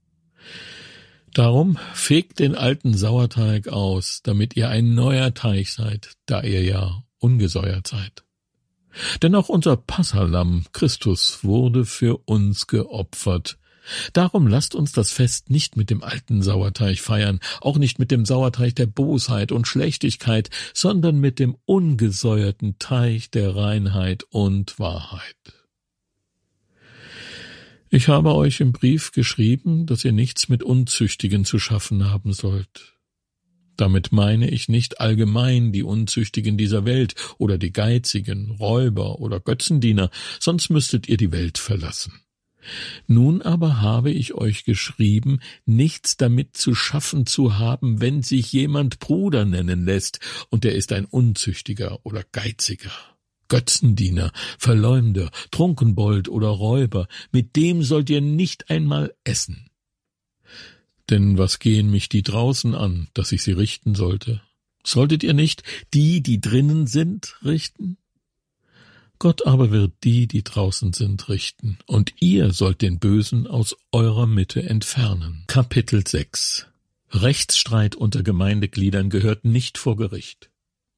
Darum fegt den alten Sauerteig aus, damit ihr ein neuer Teig seid, da ihr ja ungesäuert seid. Denn auch unser Passalamm Christus wurde für uns geopfert. Darum lasst uns das Fest nicht mit dem alten Sauerteig feiern, auch nicht mit dem Sauerteig der Bosheit und Schlechtigkeit, sondern mit dem ungesäuerten Teig der Reinheit und Wahrheit. Ich habe euch im Brief geschrieben, dass ihr nichts mit Unzüchtigen zu schaffen haben sollt. Damit meine ich nicht allgemein die Unzüchtigen dieser Welt oder die Geizigen, Räuber oder Götzendiener, sonst müsstet ihr die Welt verlassen. Nun aber habe ich euch geschrieben, nichts damit zu schaffen zu haben, wenn sich jemand Bruder nennen lässt, und er ist ein Unzüchtiger oder Geiziger, Götzendiener, Verleumder, Trunkenbold oder Räuber, mit dem sollt ihr nicht einmal essen. Denn was gehen mich die draußen an, dass ich sie richten sollte? Solltet ihr nicht die, die drinnen sind, richten? Gott aber wird die, die draußen sind, richten, und ihr sollt den Bösen aus eurer Mitte entfernen. Kapitel sechs. Rechtsstreit unter Gemeindegliedern gehört nicht vor Gericht.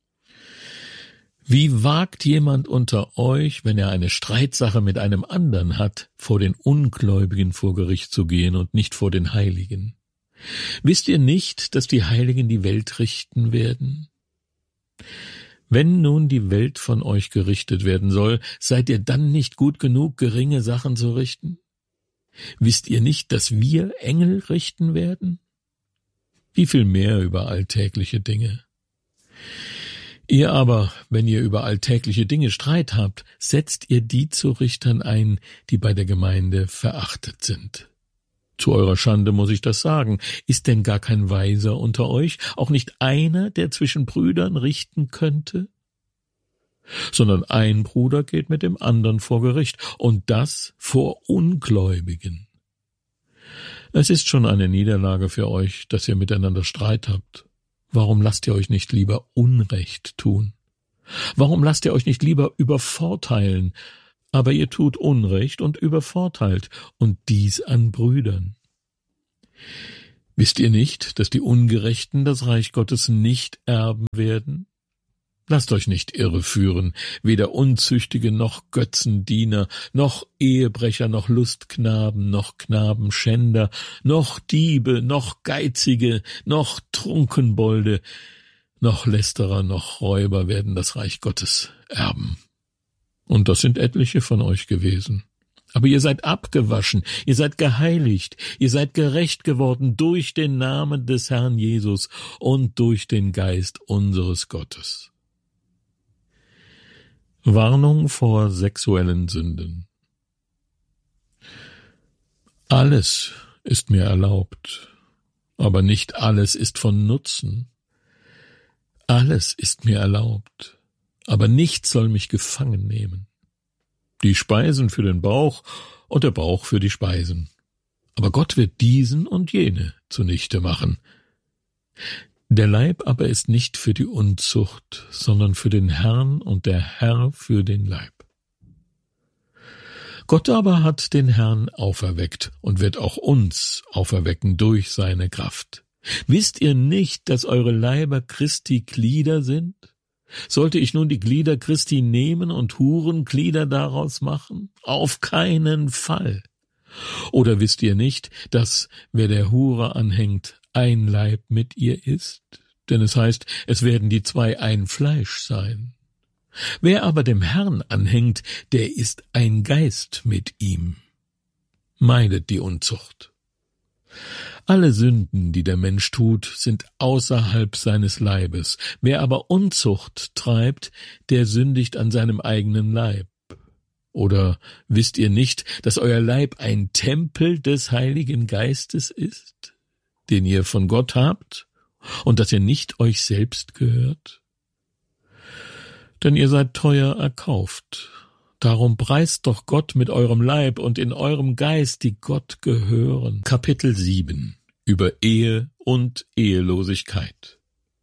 Wie wagt jemand unter euch, wenn er eine Streitsache mit einem anderen hat, vor den Ungläubigen vor Gericht zu gehen und nicht vor den Heiligen? Wisst ihr nicht, dass die Heiligen die Welt richten werden? Wenn nun die Welt von euch gerichtet werden soll, seid ihr dann nicht gut genug, geringe Sachen zu richten? Wisst ihr nicht, dass wir Engel richten werden? Wie viel mehr über alltägliche Dinge? Ihr aber, wenn ihr über alltägliche Dinge Streit habt, setzt ihr die zu Richtern ein, die bei der Gemeinde verachtet sind. Zu eurer Schande muss ich das sagen. Ist denn gar kein Weiser unter euch, auch nicht einer, der zwischen Brüdern richten könnte? Sondern ein Bruder geht mit dem anderen vor Gericht, und das vor Ungläubigen. Es ist schon eine Niederlage für euch, dass ihr miteinander Streit habt. Warum lasst ihr euch nicht lieber Unrecht tun? Warum lasst ihr euch nicht lieber übervorteilen? Aber ihr tut Unrecht und übervorteilt, und dies an Brüdern. Wisst ihr nicht, dass die Ungerechten das Reich Gottes nicht erben werden? Lasst euch nicht irreführen, weder Unzüchtige noch Götzendiener, noch Ehebrecher, noch Lustknaben, noch Knabenschänder, noch Diebe, noch Geizige, noch Trunkenbolde, noch Lästerer, noch Räuber werden das Reich Gottes erben. Und das sind etliche von euch gewesen. Aber ihr seid abgewaschen, ihr seid geheiligt, ihr seid gerecht geworden durch den Namen des Herrn Jesus und durch den Geist unseres Gottes. Warnung vor sexuellen Sünden. Alles ist mir erlaubt, aber nicht alles ist von Nutzen. Alles ist mir erlaubt, aber nichts soll mich gefangen nehmen. Die Speisen für den Bauch und der Bauch für die Speisen. Aber Gott wird diesen und jene zunichte machen. Der Leib aber ist nicht für die Unzucht, sondern für den Herrn und der Herr für den Leib. Gott aber hat den Herrn auferweckt und wird auch uns auferwecken durch seine Kraft. Wisst ihr nicht, dass eure Leiber Christi Glieder sind? Sollte ich nun die Glieder Christi nehmen und Hurenglieder daraus machen? Auf keinen Fall. Oder wisst ihr nicht, dass, wer der Hure anhängt, ein Leib mit ihr ist? Denn es heißt, es werden die zwei ein Fleisch sein. Wer aber dem Herrn anhängt, der ist ein Geist mit ihm. Meidet die Unzucht. Alle Sünden, die der Mensch tut, sind außerhalb seines Leibes. Wer aber Unzucht treibt, der sündigt an seinem eigenen Leib. Oder wisst ihr nicht, dass euer Leib ein Tempel des Heiligen Geistes ist, den ihr von Gott habt, und dass ihr nicht euch selbst gehört? Denn ihr seid teuer erkauft. Darum preist doch Gott mit eurem Leib und in eurem Geist, die Gott gehören. Kapitel sieben über Ehe und Ehelosigkeit.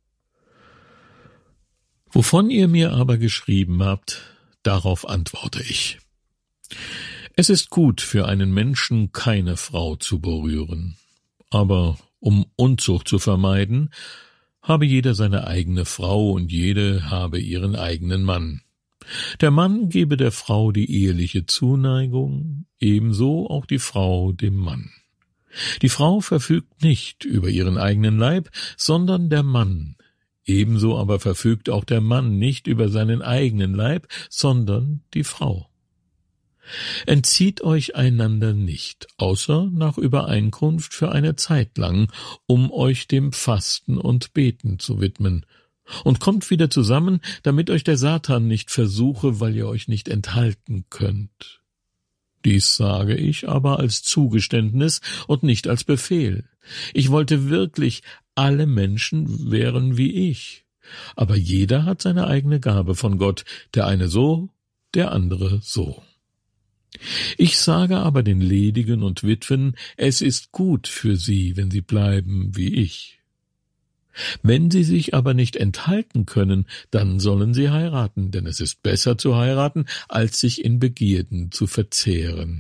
Wovon ihr mir aber geschrieben habt, darauf antworte ich. Es ist gut für einen Menschen, keine Frau zu berühren. Aber um Unzucht zu vermeiden, habe jeder seine eigene Frau und jede habe ihren eigenen Mann. Der Mann gebe der Frau die eheliche Zuneigung, ebenso auch die Frau dem Mann. Die Frau verfügt nicht über ihren eigenen Leib, sondern der Mann. Ebenso aber verfügt auch der Mann nicht über seinen eigenen Leib, sondern die Frau. Entzieht euch einander nicht, außer nach Übereinkunft für eine Zeit lang, um euch dem Fasten und Beten zu widmen, und kommt wieder zusammen, damit euch der Satan nicht versuche, weil ihr euch nicht enthalten könnt. Dies sage ich aber als Zugeständnis und nicht als Befehl. Ich wollte wirklich, alle Menschen wären wie ich. Aber jeder hat seine eigene Gabe von Gott, der eine so, der andere so. Ich sage aber den Ledigen und Witwen, es ist gut für sie, wenn sie bleiben wie ich. Wenn sie sich aber nicht enthalten können, dann sollen sie heiraten, denn es ist besser zu heiraten, als sich in Begierden zu verzehren.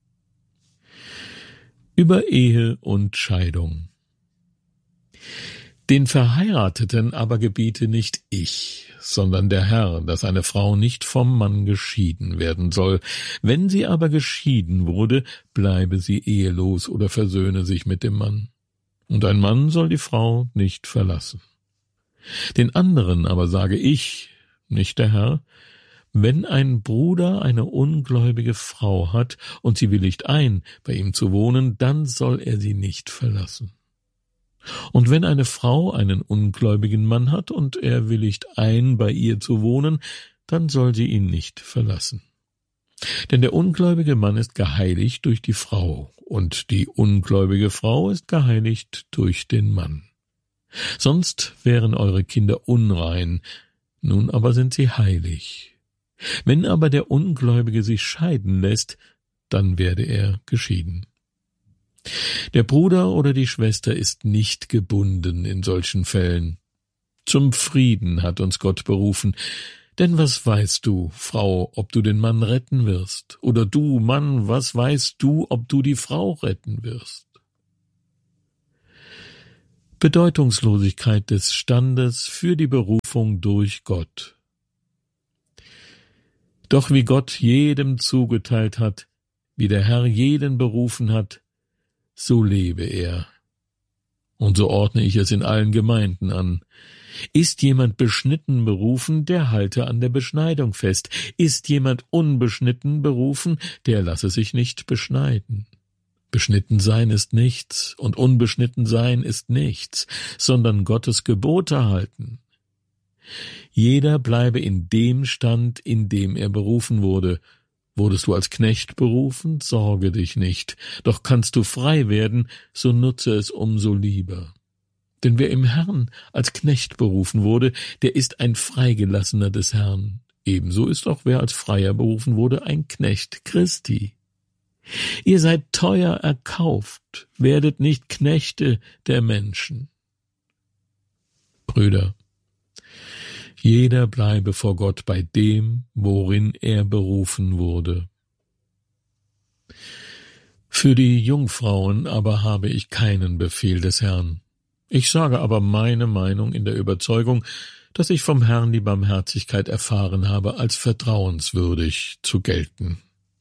Über Ehe und Scheidung. Den Verheirateten aber gebiete nicht ich, sondern der Herr, dass eine Frau nicht vom Mann geschieden werden soll. Wenn sie aber geschieden wurde, bleibe sie ehelos oder versöhne sich mit dem Mann. Und ein Mann soll die Frau nicht verlassen. Den anderen aber sage ich, nicht der Herr, wenn ein Bruder eine ungläubige Frau hat und sie willigt ein, bei ihm zu wohnen, dann soll er sie nicht verlassen. Und wenn eine Frau einen ungläubigen Mann hat und er willigt ein, bei ihr zu wohnen, dann soll sie ihn nicht verlassen. Denn der ungläubige Mann ist geheiligt durch die Frau, und die ungläubige Frau ist geheiligt durch den Mann. Sonst wären eure Kinder unrein, nun aber sind sie heilig. Wenn aber der Ungläubige sich scheiden lässt, dann werde er geschieden. Der Bruder oder die Schwester ist nicht gebunden in solchen Fällen. Zum Frieden hat uns Gott berufen. Denn was weißt du, Frau, ob du den Mann retten wirst? Oder du, Mann, was weißt du, ob du die Frau retten wirst? Bedeutungslosigkeit des Standes für die Berufung durch Gott. Doch wie Gott jedem zugeteilt hat, wie der Herr jeden berufen hat, so lebe er. Und so ordne ich es in allen Gemeinden an. Ist jemand beschnitten berufen, der halte an der Beschneidung fest. Ist jemand unbeschnitten berufen, der lasse sich nicht beschneiden. Beschnitten sein ist nichts und unbeschnitten sein ist nichts, sondern Gottes Gebote halten. Jeder bleibe in dem Stand, in dem er berufen wurde. Wurdest du als Knecht berufen, sorge dich nicht, doch kannst du frei werden, so nutze es umso lieber. Denn wer im Herrn als Knecht berufen wurde, der ist ein Freigelassener des Herrn. Ebenso ist auch wer als Freier berufen wurde, ein Knecht Christi. Ihr seid teuer erkauft, werdet nicht Knechte der Menschen. Brüder, jeder bleibe vor Gott bei dem, worin er berufen wurde. Für die Jungfrauen aber habe ich keinen Befehl des Herrn. Ich sage aber meine Meinung in der Überzeugung, dass ich vom Herrn die Barmherzigkeit erfahren habe, als vertrauenswürdig zu gelten.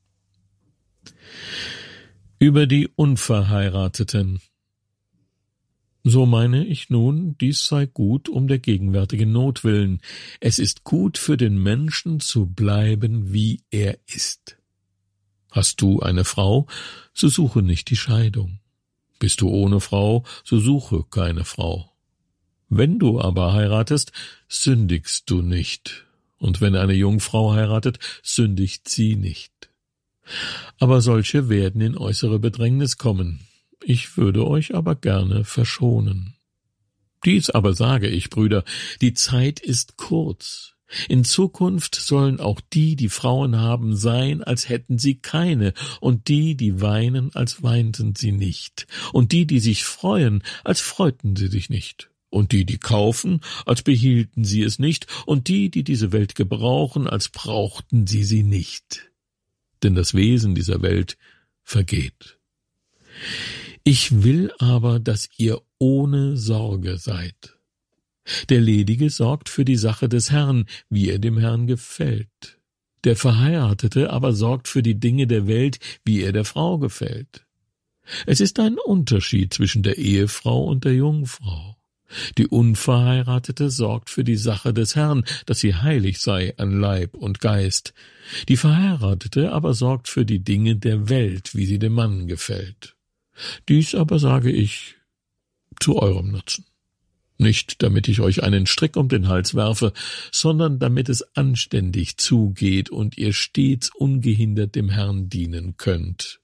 Über die Unverheirateten. So meine ich nun, dies sei gut um der gegenwärtigen Not willen. Es ist gut für den Menschen zu bleiben, wie er ist. Hast du eine Frau, so suche nicht die Scheidung. Bist du ohne Frau, so suche keine Frau. Wenn du aber heiratest, sündigst du nicht. Und wenn eine Jungfrau heiratet, sündigt sie nicht. Aber solche werden in äußere Bedrängnis kommen. Ich würde euch aber gerne verschonen. Dies aber sage ich, Brüder, die Zeit ist kurz. In Zukunft sollen auch die, die Frauen haben, sein, als hätten sie keine, und die, die weinen, als weinten sie nicht, und die, die sich freuen, als freuten sie sich nicht, und die, die kaufen, als behielten sie es nicht, und die, die diese Welt gebrauchen, als brauchten sie sie nicht. Denn das Wesen dieser Welt vergeht. Ich will aber, dass ihr ohne Sorge seid. Der Ledige sorgt für die Sache des Herrn, wie er dem Herrn gefällt. Der Verheiratete aber sorgt für die Dinge der Welt, wie er der Frau gefällt. Es ist ein Unterschied zwischen der Ehefrau und der Jungfrau. Die Unverheiratete sorgt für die Sache des Herrn, dass sie heilig sei an Leib und Geist. Die Verheiratete aber sorgt für die Dinge der Welt, wie sie dem Mann gefällt. Dies aber sage ich zu eurem Nutzen. Nicht, damit ich euch einen Strick um den Hals werfe, sondern damit es anständig zugeht und ihr stets ungehindert dem Herrn dienen könnt.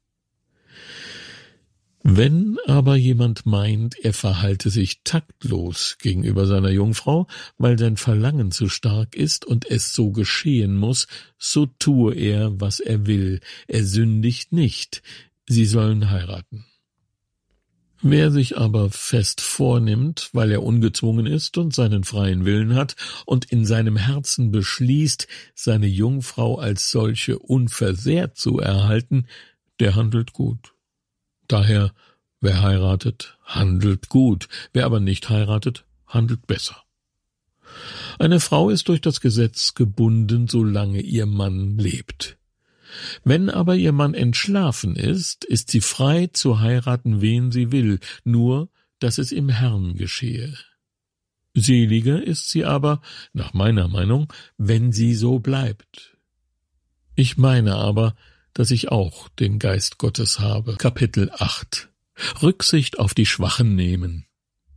Wenn aber jemand meint, er verhalte sich taktlos gegenüber seiner Jungfrau, weil sein Verlangen zu stark ist und es so geschehen muss, so tue er, was er will, er sündigt nicht, sie sollen heiraten. Wer sich aber fest vornimmt, weil er ungezwungen ist und seinen freien Willen hat und in seinem Herzen beschließt, seine Jungfrau als solche unversehrt zu erhalten, der handelt gut. Daher, wer heiratet, handelt gut, wer aber nicht heiratet, handelt besser. Eine Frau ist durch das Gesetz gebunden, solange ihr Mann lebt. Wenn aber ihr Mann entschlafen ist, ist sie frei zu heiraten, wen sie will, nur dass es im Herrn geschehe. Seliger ist sie aber, nach meiner Meinung, wenn sie so bleibt. Ich meine aber, dass ich auch den Geist Gottes habe. Kapitel acht. Rücksicht auf die Schwachen nehmen.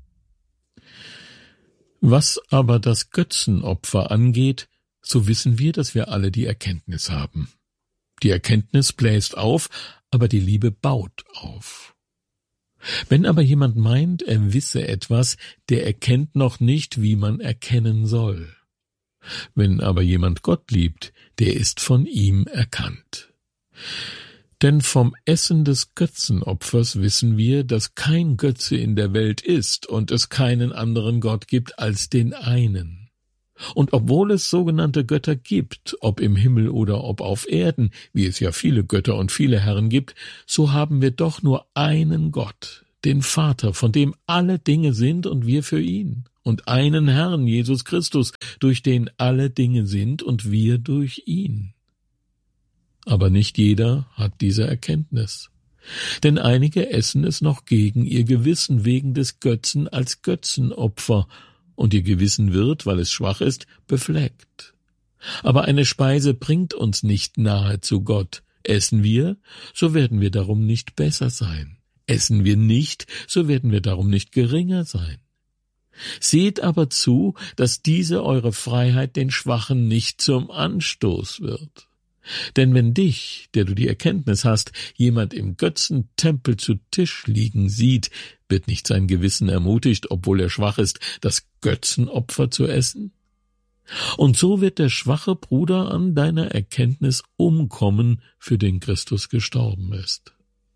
Was aber das Götzenopfer angeht, so wissen wir, dass wir alle die Erkenntnis haben. Die Erkenntnis bläst auf, aber die Liebe baut auf. Wenn aber jemand meint, er wisse etwas, der erkennt noch nicht, wie man erkennen soll. Wenn aber jemand Gott liebt, der ist von ihm erkannt. Denn vom Essen des Götzenopfers wissen wir, dass kein Götze in der Welt ist und es keinen anderen Gott gibt als den einen. Und obwohl es sogenannte Götter gibt, ob im Himmel oder ob auf Erden, wie es ja viele Götter und viele Herren gibt, so haben wir doch nur einen Gott, den Vater, von dem alle Dinge sind und wir für ihn, und einen Herrn, Jesus Christus, durch den alle Dinge sind und wir durch ihn. Aber nicht jeder hat diese Erkenntnis. Denn einige essen es noch gegen ihr Gewissen wegen des Götzen als Götzenopfer, und ihr Gewissen wird, weil es schwach ist, befleckt. Aber eine Speise bringt uns nicht nahe zu Gott. Essen wir, so werden wir darum nicht besser sein. Essen wir nicht, so werden wir darum nicht geringer sein. Seht aber zu, dass diese eure Freiheit den Schwachen nicht zum Anstoß wird. Denn wenn dich, der du die Erkenntnis hast, jemand im Götzentempel zu Tisch liegen sieht, wird nicht sein Gewissen ermutigt, obwohl er schwach ist, das Götzenopfer zu essen? Und so wird der schwache Bruder an deiner Erkenntnis umkommen, für den Christus gestorben ist.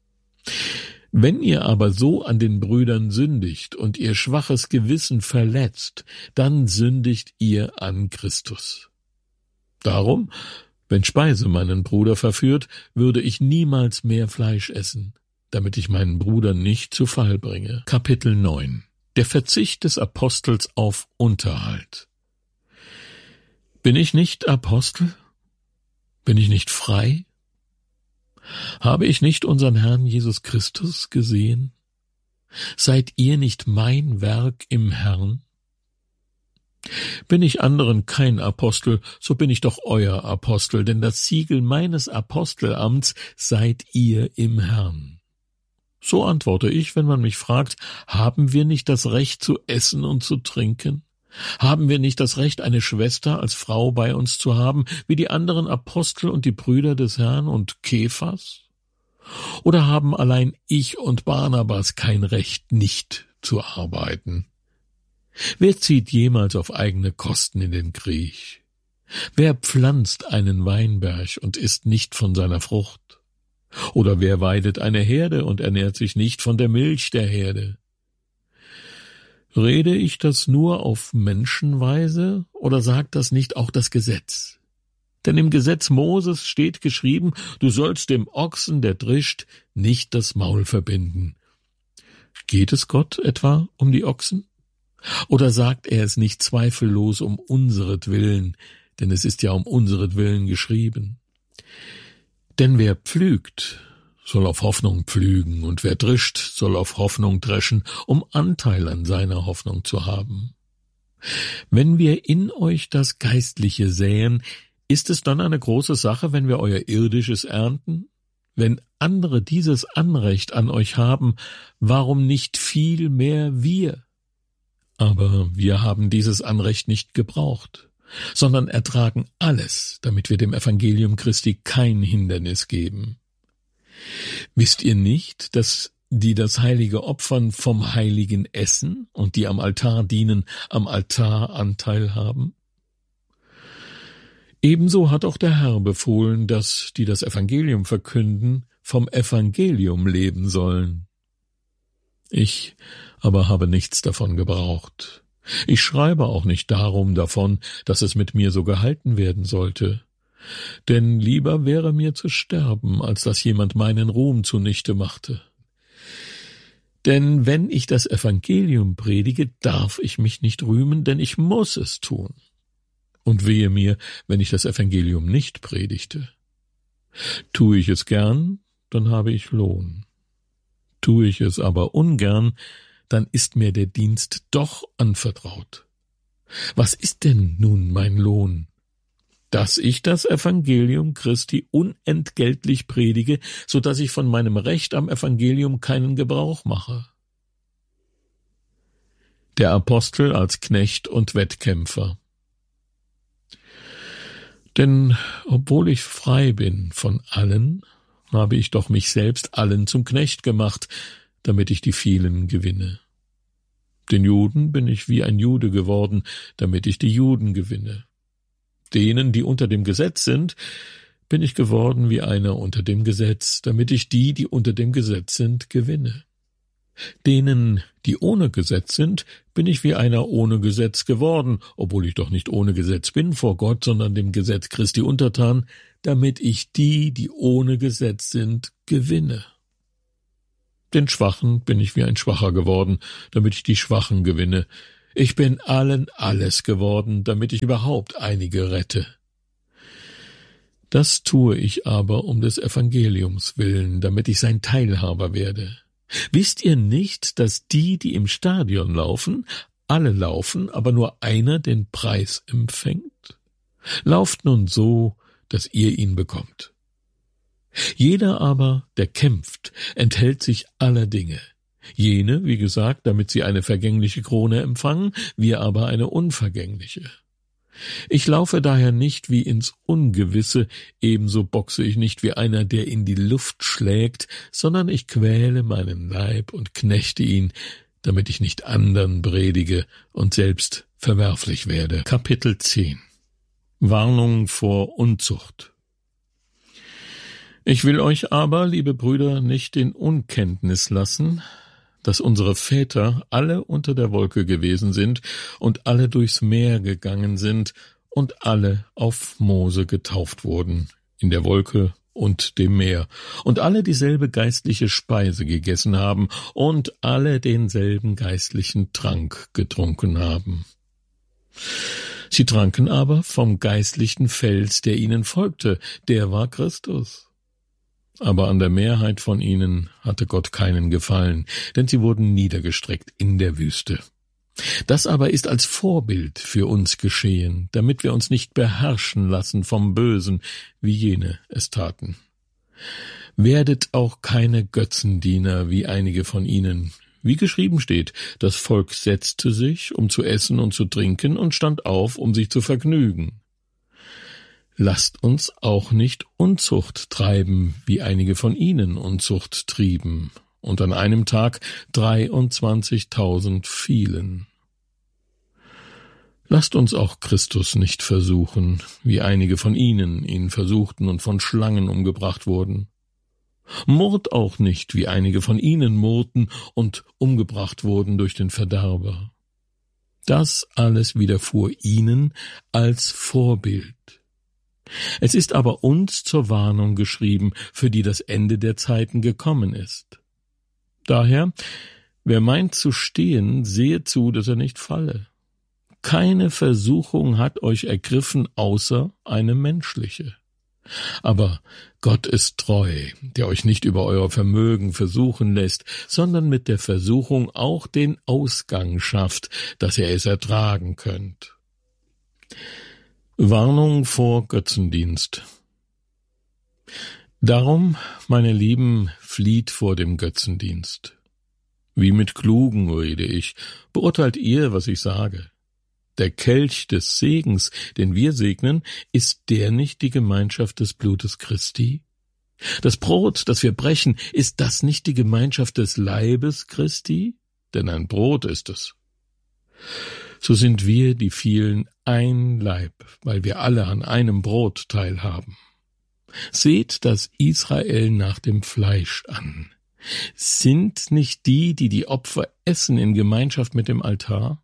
Wenn ihr aber so an den Brüdern sündigt und ihr schwaches Gewissen verletzt, dann sündigt ihr an Christus. Darum, wenn Speise meinen Bruder verführt, würde ich niemals mehr Fleisch essen, damit ich meinen Bruder nicht zu Fall bringe. Kapitel neun. Der Verzicht des Apostels auf Unterhalt. Bin ich nicht Apostel? Bin ich nicht frei? Habe ich nicht unseren Herrn Jesus Christus gesehen? Seid ihr nicht mein Werk im Herrn? Bin ich anderen kein Apostel, so bin ich doch euer Apostel, denn das Siegel meines Apostelamts seid ihr im Herrn. So antworte ich, wenn man mich fragt, haben wir nicht das Recht zu essen und zu trinken? Haben wir nicht das Recht, eine Schwester als Frau bei uns zu haben, wie die anderen Apostel und die Brüder des Herrn und Kephas? Oder haben allein ich und Barnabas kein Recht, nicht zu arbeiten? Wer zieht jemals auf eigene Kosten in den Krieg? Wer pflanzt einen Weinberg und isst nicht von seiner Frucht? Oder wer weidet eine Herde und ernährt sich nicht von der Milch der Herde? Rede ich das nur auf Menschenweise, oder sagt das nicht auch das Gesetz? Denn im Gesetz Moses steht geschrieben, du sollst dem Ochsen, der drischt, nicht das Maul verbinden. Geht es Gott etwa um die Ochsen? Oder sagt er es nicht zweifellos um unseretwillen, denn es ist ja um unseretwillen geschrieben? Denn wer pflügt, soll auf Hoffnung pflügen, und wer drischt, soll auf Hoffnung dreschen, um Anteil an seiner Hoffnung zu haben. Wenn wir in euch das Geistliche säen, ist es dann eine große Sache, wenn wir euer Irdisches ernten? Wenn andere dieses Anrecht an euch haben, warum nicht viel mehr wir? Aber wir haben dieses Anrecht nicht gebraucht, sondern ertragen alles, damit wir dem Evangelium Christi kein Hindernis geben. Wisst ihr nicht, dass die das heilige Opfern vom Heiligen essen und die am Altar dienen, am Altar Anteil haben? Ebenso hat auch der Herr befohlen, dass die das Evangelium verkünden, vom Evangelium leben sollen. Ich aber habe nichts davon gebraucht. Ich schreibe auch nicht darum davon, dass es mit mir so gehalten werden sollte. Denn lieber wäre mir zu sterben, als dass jemand meinen Ruhm zunichte machte. Denn wenn ich das Evangelium predige, darf ich mich nicht rühmen, denn ich muss es tun. Und wehe mir, wenn ich das Evangelium nicht predigte. Tue ich es gern, dann habe ich Lohn. Tue ich es aber ungern, dann ist mir der Dienst doch anvertraut. Was ist denn nun mein Lohn? Dass ich das Evangelium Christi unentgeltlich predige, so dass ich von meinem Recht am Evangelium keinen Gebrauch mache. Der Apostel als Knecht und Wettkämpfer. Denn obwohl ich frei bin von allen, habe ich doch mich selbst allen zum Knecht gemacht, damit ich die vielen gewinne. Den Juden bin ich wie ein Jude geworden, damit ich die Juden gewinne. Denen, die unter dem Gesetz sind, bin ich geworden wie einer unter dem Gesetz, damit ich die, die unter dem Gesetz sind, gewinne. Denen, die ohne Gesetz sind, bin ich wie einer ohne Gesetz geworden, obwohl ich doch nicht ohne Gesetz bin vor Gott, sondern dem Gesetz Christi untertan, damit ich die, die ohne Gesetz sind, gewinne. Den Schwachen bin ich wie ein Schwacher geworden, damit ich die Schwachen gewinne. Ich bin allen alles geworden, damit ich überhaupt einige rette. Das tue ich aber um des Evangeliums willen, damit ich sein Teilhaber werde. Wisst ihr nicht, dass die, die im Stadion laufen, alle laufen, aber nur einer den Preis empfängt? Lauft nun so, dass ihr ihn bekommt. Jeder aber, der kämpft, enthält sich aller Dinge. Jene, wie gesagt, damit sie eine vergängliche Krone empfangen, wir aber eine unvergängliche. Ich laufe daher nicht wie ins Ungewisse, ebenso boxe ich nicht wie einer, der in die Luft schlägt, sondern ich quäle meinen Leib und knechte ihn, damit ich nicht andern predige und selbst verwerflich werde. Kapitel zehn. Warnung vor Unzucht. Ich will euch aber, liebe Brüder, nicht in Unkenntnis lassen, dass unsere Väter alle unter der Wolke gewesen sind und alle durchs Meer gegangen sind und alle auf Mose getauft wurden, in der Wolke und dem Meer, und alle dieselbe geistliche Speise gegessen haben und alle denselben geistlichen Trank getrunken haben. Sie tranken aber vom geistlichen Fels, der ihnen folgte, der war Christus. Aber an der Mehrheit von ihnen hatte Gott keinen Gefallen, denn sie wurden niedergestreckt in der Wüste. Das aber ist als Vorbild für uns geschehen, damit wir uns nicht beherrschen lassen vom Bösen, wie jene es taten. Werdet auch keine Götzendiener, wie einige von ihnen. Wie geschrieben steht, das Volk setzte sich, um zu essen und zu trinken, und stand auf, um sich zu vergnügen. Lasst uns auch nicht Unzucht treiben, wie einige von ihnen Unzucht trieben, und an einem Tag dreiundzwanzigtausend fielen. Lasst uns auch Christus nicht versuchen, wie einige von ihnen ihn versuchten und von Schlangen umgebracht wurden. Murrt auch nicht, wie einige von ihnen murrten und umgebracht wurden durch den Verderber. Das alles widerfuhr ihnen als Vorbild. Es ist aber uns zur Warnung geschrieben, für die das Ende der Zeiten gekommen ist. Daher, wer meint zu stehen, sehe zu, dass er nicht falle. Keine Versuchung hat euch ergriffen, außer eine menschliche. Aber Gott ist treu, der euch nicht über euer Vermögen versuchen lässt, sondern mit der Versuchung auch den Ausgang schafft, dass ihr es ertragen könnt. Warnung vor Götzendienst. Darum, meine Lieben, flieht vor dem Götzendienst. Wie mit Klugen rede ich, beurteilt ihr, was ich sage. Der Kelch des Segens, den wir segnen, ist der nicht die Gemeinschaft des Blutes Christi? Das Brot, das wir brechen, ist das nicht die Gemeinschaft des Leibes Christi? Denn ein Brot ist es. So sind wir, die vielen, ein Leib, weil wir alle an einem Brot teilhaben. Seht das Israel nach dem Fleisch an. Sind nicht die, die die Opfer essen, in Gemeinschaft mit dem Altar?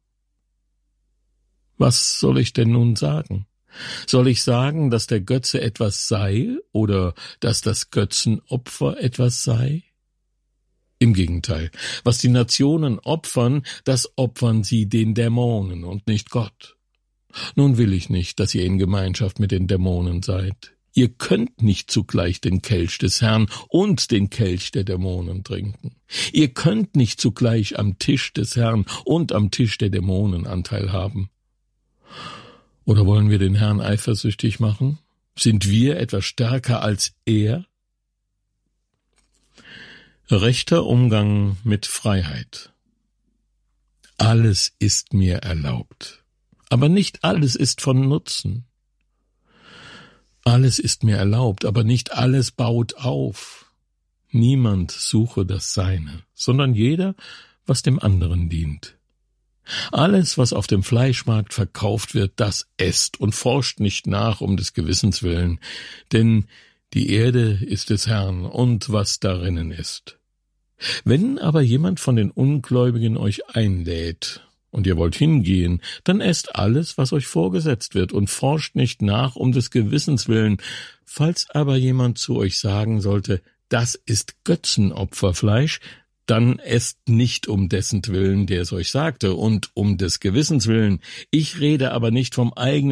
Was soll ich denn nun sagen? Soll ich sagen, dass der Götze etwas sei oder dass das Götzenopfer etwas sei? Im Gegenteil, was die Nationen opfern, das opfern sie den Dämonen und nicht Gott. Nun will ich nicht, dass ihr in Gemeinschaft mit den Dämonen seid. Ihr könnt nicht zugleich den Kelch des Herrn und den Kelch der Dämonen trinken. Ihr könnt nicht zugleich am Tisch des Herrn und am Tisch der Dämonen Anteil haben. Oder wollen wir den Herrn eifersüchtig machen? Sind wir etwas stärker als er? Rechter Umgang mit Freiheit. Alles ist mir erlaubt, aber nicht alles ist von Nutzen. Alles ist mir erlaubt, aber nicht alles baut auf. Niemand suche das Seine, sondern jeder, was dem anderen dient. Alles, was auf dem Fleischmarkt verkauft wird, das esst und forscht nicht nach um des Gewissens willen, denn die Erde ist des Herrn und was darinnen ist. Wenn aber jemand von den Ungläubigen euch einlädt, und ihr wollt hingehen, dann esst alles, was euch vorgesetzt wird, und forscht nicht nach um des Gewissens willen. Falls aber jemand zu euch sagen sollte, das ist Götzenopferfleisch, dann esst nicht um dessen Willen, der es euch sagte, und um des Gewissens willen. Ich rede aber nicht vom eigenen